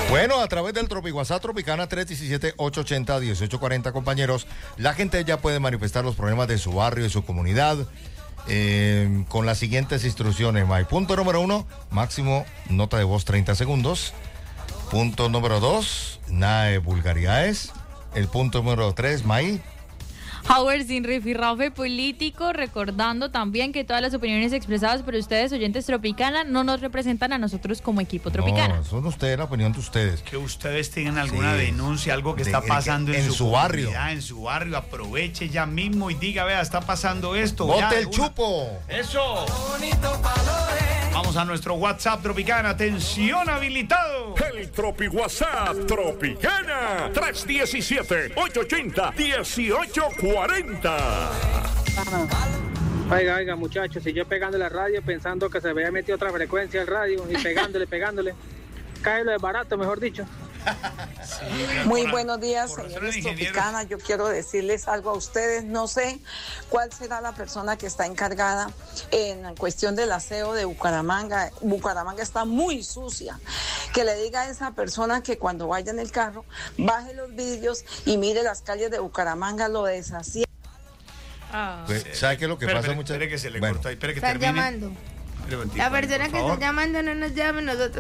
Bueno, a través del WhatsApp Tropicana 317-880-1840, compañeros, la gente ya puede manifestar los problemas de su barrio, de su comunidad, con las siguientes instrucciones, May. Punto número 1, máximo nota de voz 30 segundos. Punto número 2, nada de vulgaridades. El punto número 3, May. Howard, sin rifirrafe político, recordando también que todas las opiniones expresadas por ustedes, oyentes Tropicana, no nos representan a nosotros como equipo Tropicana. No, son ustedes, la opinión de ustedes. Que ustedes tengan alguna denuncia, algo que está pasando en su barrio. En su barrio, aproveche ya mismo y diga, vea, está pasando esto. ¡Bote el chupo! ¡Eso! Vamos a nuestro WhatsApp Tropicana. Atención, habilitado. El Tropi WhatsApp Tropicana 317-880-1840. Oiga, muchachos, si yo pegando la radio pensando que se había metido otra frecuencia al radio y pegándole, cae lo de barato, mejor dicho. Sí, muy buenos días, señores Tropicana. Yo quiero decirles algo a ustedes. No sé cuál será la persona que está encargada en cuestión del aseo de Bucaramanga. Bucaramanga está muy sucia. Que le diga a esa persona que cuando vaya en el carro, baje los vidrios y mire las calles de Bucaramanga, lo desasía. Pues, ¿sabe qué es lo que pasa? Espere que se le corta, espere que Están termine. llamando. La persona que está llamando no nos llame, nosotros